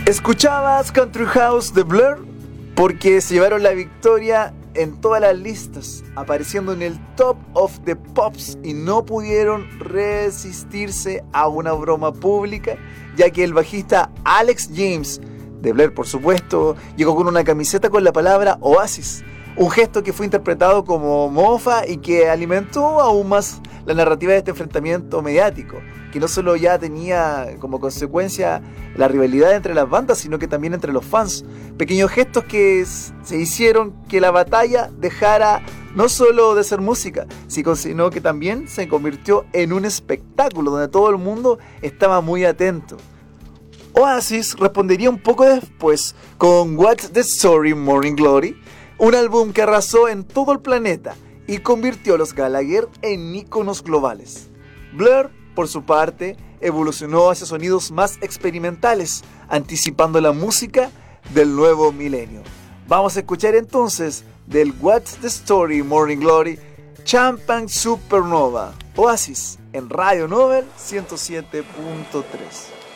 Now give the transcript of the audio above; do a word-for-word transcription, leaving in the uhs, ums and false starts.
Escuchabas Country House de Blur porque se llevaron la victoria en todas las listas, apareciendo en el Top of the Pops, y no pudieron resistirse a una broma pública, ya que el bajista Alex James, de Blur por supuesto, llegó con una camiseta con la palabra Oasis, un gesto que fue interpretado como mofa y que alimentó aún más la narrativa de este enfrentamiento mediático, que no solo ya tenía como consecuencia la rivalidad entre las bandas, sino que también entre los fans. Pequeños gestos que se hicieron que la batalla dejara no solo de ser música, sino que también se convirtió en un espectáculo donde todo el mundo estaba muy atento. Oasis respondería un poco después con What's the Story, Morning Glory, un álbum que arrasó en todo el planeta y convirtió a los Gallagher en íconos globales. Blur, por su parte, evolucionó hacia sonidos más experimentales, anticipando la música del nuevo milenio. Vamos a escuchar entonces del What's the Story, Morning Glory, Champagne Supernova, Oasis, en Radio Novel ciento siete punto tres.